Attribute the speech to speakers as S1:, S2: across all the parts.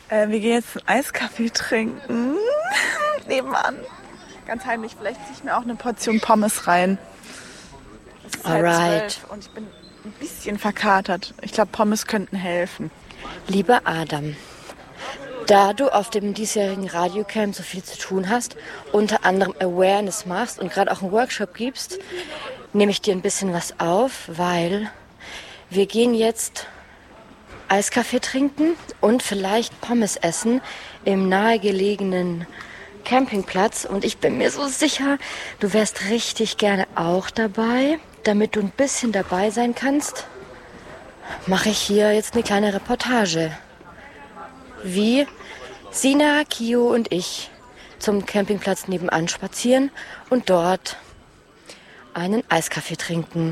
S1: Wir gehen jetzt einen Eiskaffee trinken. Nebenan. Ganz heimlich. Vielleicht ziehe ich mir auch eine Portion Pommes rein. Es ist
S2: Alright.
S1: 12 und ich bin ein bisschen verkatert. Ich glaube, Pommes könnten helfen.
S2: Lieber Adam, da du auf dem diesjährigen Radiocamp so viel zu tun hast, unter anderem Awareness machst und gerade auch einen Workshop gibst, nehme ich dir ein bisschen was auf, weil wir gehen jetzt Eiskaffee trinken und vielleicht Pommes essen im nahegelegenen Campingplatz. Und ich bin mir so sicher, du wärst richtig gerne auch dabei. Damit du ein bisschen dabei sein kannst, mache ich hier jetzt eine kleine Reportage. Wie Sina, Kio und ich zum Campingplatz nebenan spazieren und dort einen Eiskaffee trinken.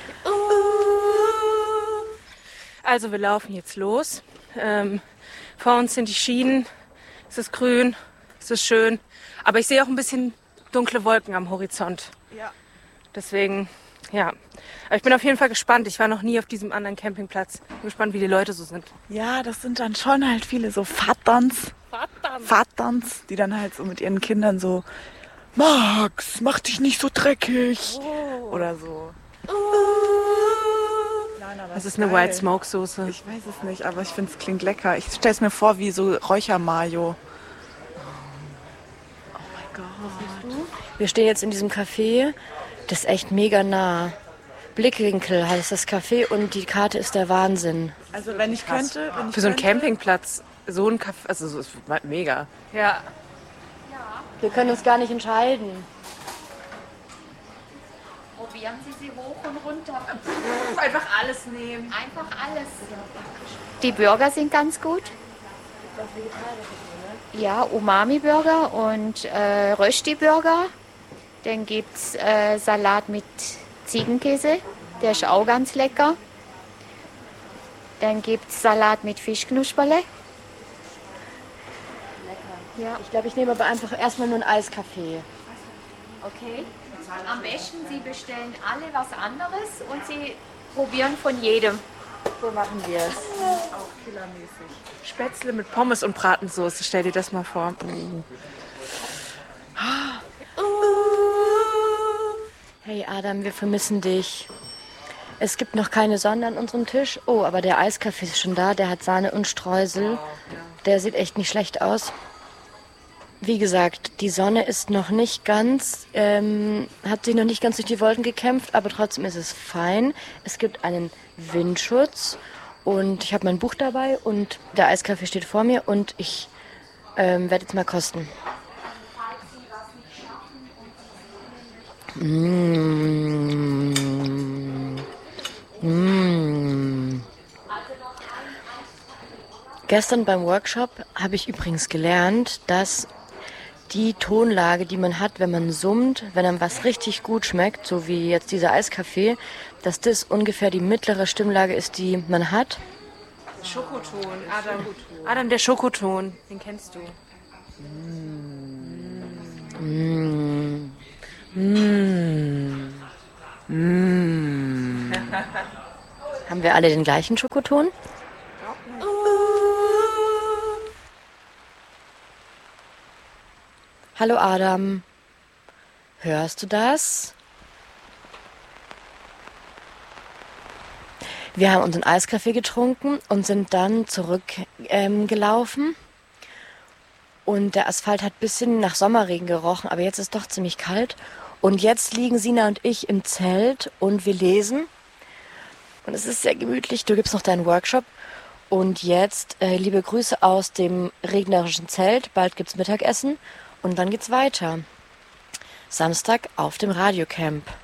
S3: Also wir laufen jetzt los. Vor uns sind die Schienen. Es ist grün, es ist schön. Aber ich sehe auch ein bisschen dunkle Wolken am Horizont.
S1: Ja.
S3: Deswegen, ja. Aber ich bin auf jeden Fall gespannt. Ich war noch nie auf diesem anderen Campingplatz. Bin gespannt, wie die Leute so sind.
S1: Ja, das sind dann schon halt viele so Vaterns, die dann halt so mit ihren Kindern so: Max, mach dich nicht so dreckig. Oder so.
S3: Das ist eine White Smoke Soße.
S1: Ich weiß es nicht, aber ich finde, es klingt lecker. Ich stelle es mir vor wie so Räuchermayo. Oh mein Gott.
S2: Wir stehen jetzt in diesem Café. Das ist echt mega nah. Blickwinkel heißt das Café und die Karte ist der Wahnsinn.
S1: Also wenn ich könnte...
S3: Für so einen Campingplatz, so ein Café, also so ist mega. Ja.
S2: Wir können uns gar nicht entscheiden.
S4: Probieren Sie sie hoch und runter.
S3: Einfach alles nehmen.
S4: Einfach alles. Die Burger sind ganz gut. Ja, Umami-Burger und Rösti-Burger. Dann gibt es Salat mit Ziegenkäse. Der ist auch ganz lecker. Dann gibt es Salat mit Fischknusperle. Ja.
S2: Ich glaube, ich nehme aber einfach erstmal nur einen Eiskaffee.
S4: Okay. Am besten Sie bestellen alle was anderes und Sie probieren von jedem.
S2: So machen wir es.
S1: Auch killermäßig.
S3: Spätzle mit Pommes und Bratensoße, stell dir das mal vor.
S2: Hey Adam, wir vermissen dich. Es gibt noch keine Sonne an unserem Tisch. Oh, aber der Eiskaffee ist schon da. Der hat Sahne und Streusel. Der sieht echt nicht schlecht aus. Wie gesagt, die Sonne ist noch nicht ganz, hat sich noch nicht ganz durch die Wolken gekämpft, aber trotzdem ist es fein. Es gibt einen Windschutz und ich habe mein Buch dabei und der Eiskaffee steht vor mir und ich werde jetzt mal kosten. Gestern beim Workshop habe ich übrigens gelernt, dass die Tonlage, die man hat, wenn man summt, wenn einem was richtig gut schmeckt, so wie jetzt dieser Eiskaffee, dass das ungefähr die mittlere Stimmlage ist, die man hat.
S3: Schokoton, Adam, der Schokoton, den kennst du.
S2: Haben wir alle den gleichen Schokoton? Hallo Adam, hörst du das? Wir haben unseren Eiskaffee getrunken und sind dann zurückgelaufen. Und der Asphalt hat ein bisschen nach Sommerregen gerochen, aber jetzt ist es doch ziemlich kalt. Und jetzt liegen Sina und ich im Zelt und wir lesen. Und es ist sehr gemütlich. Du gibst noch deinen Workshop. Und jetzt liebe Grüße aus dem regnerischen Zelt. Bald gibt's Mittagessen und dann geht's weiter. Samstag auf dem Radiocamp.